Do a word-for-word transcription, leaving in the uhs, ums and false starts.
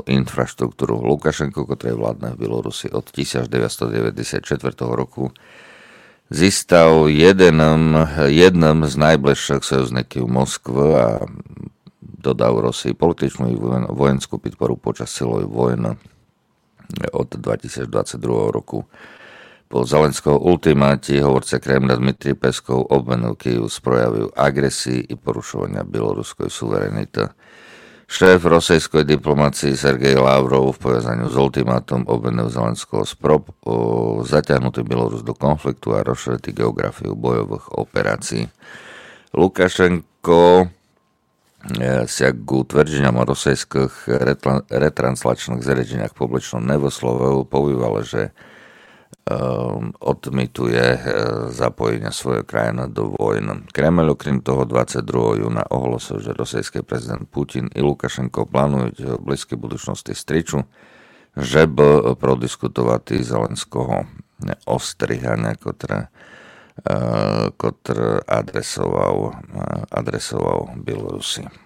infraštruktúru. Lukašenko, ktorý vládne v Bielorusi od devätnásťstodeväťdesiatštyri roku, získal jednom, jednom z najbližších sojuzníkov Moskvy a dodal Rosii političnú i vojenskú podporu počas celej vojny od dvetisícdvadsaťdva roku. Po Zelenského ultimáte hovorca Kremľa Dmitrij Peskov obvinil Kyjev z projavu agresii i porušovania bieloruskej suverenity. Šéf rosejskej diplomácie Sergej Lavrov v povezaniu s ultimátom obvinil Zelenského z prób zaťahnutý Bielorus do konfliktu a rozšíriť geografiu bojových operácií. Lukašenko sa k tvrdeniam o rosejských retranslačných zariadeniach publično nevoslovil, povýval, že um, odmituje uh, zapojenie svojej krajiny do vojny. Kremľ okrem toho dvadsiateho júna ohlásil, že rosejský prezident Putin i Lukašenko plánujú v blízkej budúcnosti striču, že by prodiskutovať Zelenského ostrihania, ktoré, uh, ktoré adresoval, uh, adresoval Bielorusi.